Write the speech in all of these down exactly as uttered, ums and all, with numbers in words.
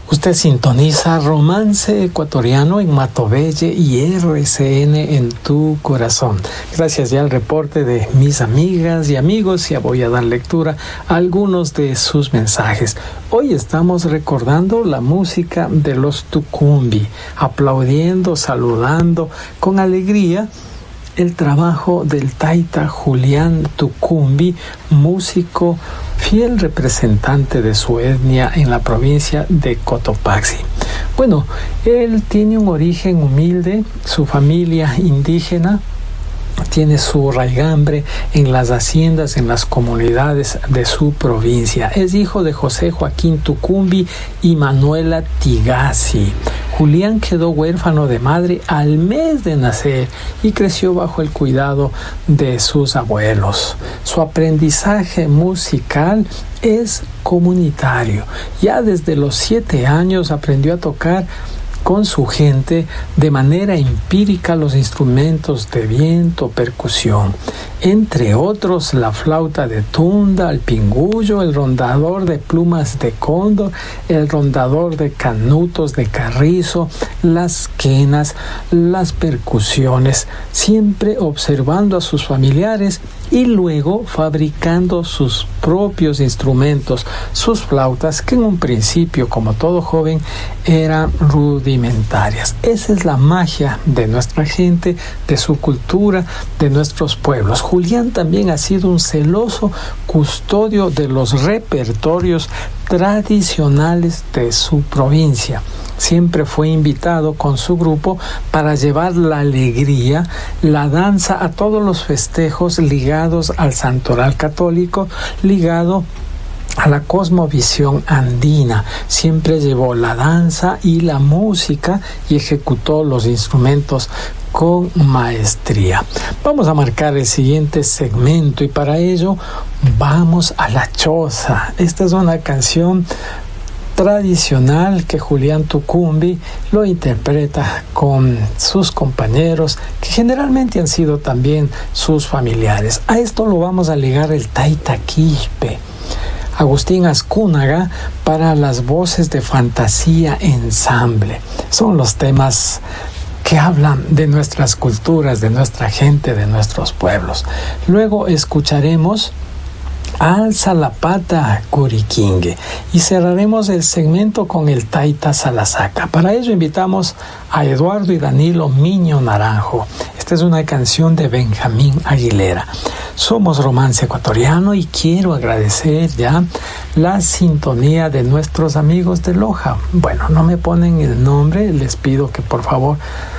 Usted sintoniza Romance Ecuatoriano en Matobelle y R C N en tu corazón. Gracias ya al reporte de mis amigas y amigos, ya voy a dar lectura a algunos de sus mensajes. Hoy estamos recordando la música de los Tucumbi, aplaudiendo, saludando con alegría el trabajo del taita Julián Tucumbi, músico fiel representante de su etnia en la provincia de Cotopaxi. Bueno, él tiene un origen humilde, su familia indígena tiene su raigambre en las haciendas, en las comunidades de su provincia. Es hijo de José Joaquín Tucumbi y Manuela Tigasi. Julián quedó huérfano de madre al mes de nacer y creció bajo el cuidado de sus abuelos. Su aprendizaje musical es comunitario. Ya desde los siete años aprendió a tocar con su gente de manera empírica los instrumentos de viento, percusión, entre otros la flauta de tunda, el pingullo, el rondador de plumas de cóndor, el rondador de canutos de carrizo, las quenas, las percusiones, siempre observando a sus familiares y luego fabricando sus propios instrumentos, sus flautas, que en un principio, como todo joven, eran rudimentarias. Esa es la magia de nuestra gente, de su cultura, de nuestros pueblos. Julián también ha sido un celoso custodio de los repertorios tradicionales de su provincia. Siempre fue invitado con su grupo para llevar la alegría, la danza a todos los festejos ligados al santoral católico, ligado a la cosmovisión andina. Siempre llevó la danza y la música y ejecutó los instrumentos con maestría. Vamos a marcar el siguiente segmento y para ello vamos a La Choza. Esta es una canción tradicional que Julián Tucumbi lo interpreta con sus compañeros, que generalmente han sido también sus familiares. A esto lo vamos a ligar el taita Quispe, Agustín Azcúnaga, para las voces de Fantasía Ensamble. Son los temas que hablan de nuestras culturas, de nuestra gente, de nuestros pueblos. Luego escucharemos Alza la Pata Curiquingue y cerraremos el segmento con el taita Salasaca. Para ello invitamos a Eduardo y Danilo Miño Naranjo. Esta es una canción de Benjamín Aguilera. Somos Romance Ecuatoriano y quiero agradecer ya la sintonía de nuestros amigos de Loja. Bueno, no me ponen el nombre, les pido que por favor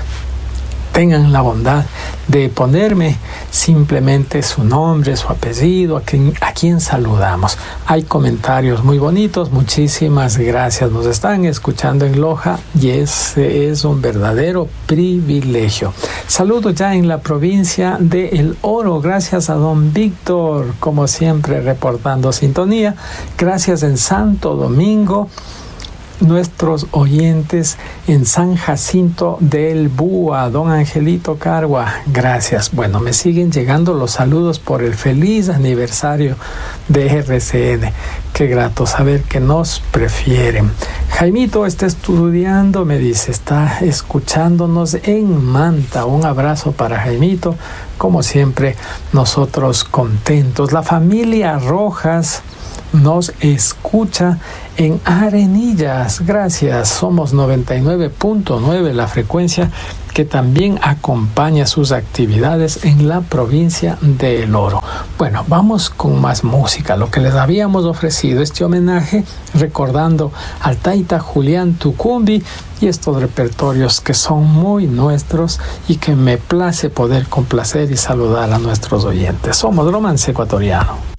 tengan la bondad de ponerme simplemente su nombre, su apellido, a quien, a quien saludamos. Hay comentarios muy bonitos, muchísimas gracias. Nos están escuchando en Loja y ese es un verdadero privilegio. Saludo ya en la provincia de El Oro, gracias a don Víctor, como siempre reportando sintonía. Gracias en Santo Domingo, nuestros oyentes en San Jacinto del Búa, don Angelito Cargua, gracias. Bueno, me siguen llegando los saludos por el feliz aniversario de R C N. Qué grato saber que nos prefieren. Jaimito está estudiando, me dice, está escuchándonos en Manta. Un abrazo para Jaimito, como siempre, nosotros contentos. La familia Rojas nos escucha en Arenillas, gracias. Somos noventa y nueve punto nueve la frecuencia que también acompaña sus actividades en la provincia de El Oro. Bueno, vamos con más música, lo que les habíamos ofrecido, este homenaje recordando al taita Julián Tucumbi y estos repertorios que son muy nuestros y que me place poder complacer y saludar a nuestros oyentes. Somos Romance Ecuatoriano.